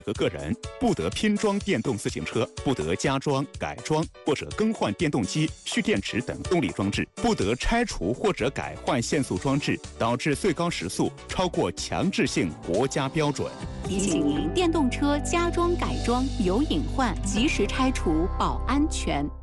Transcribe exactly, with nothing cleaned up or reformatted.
和个人不得拼装电动自行车，不得加装、改装或者更换电动机、蓄电池等动力装置，不得拆除或者改换限速装置，导致最高时速超过强制性国家标准。 提醒您：电动车加装改装有隐患，及时拆除保安全。